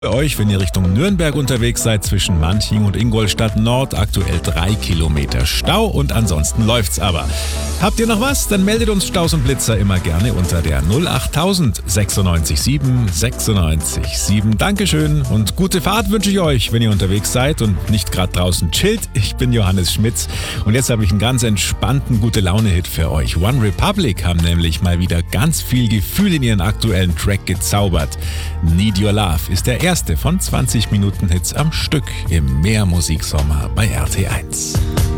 Für euch, wenn ihr Richtung Nürnberg unterwegs seid, zwischen Manching und Ingolstadt Nord, aktuell 3 Kilometer Stau und ansonsten läuft's aber. Habt ihr noch was? Dann meldet uns Staus und Blitzer immer gerne unter der 08000 96 7 96 7. Dankeschön und gute Fahrt wünsche ich euch, wenn ihr unterwegs seid und nicht gerade draußen chillt. Ich bin Johannes Schmitz und jetzt habe ich einen ganz entspannten Gute-Laune-Hit für euch. One Republic haben nämlich mal wieder ganz viel Gefühl in ihren aktuellen Track gezaubert. Need Your Love ist der erste von 20 Minuten Hits am Stück im Mehrmusiksommer bei RT1.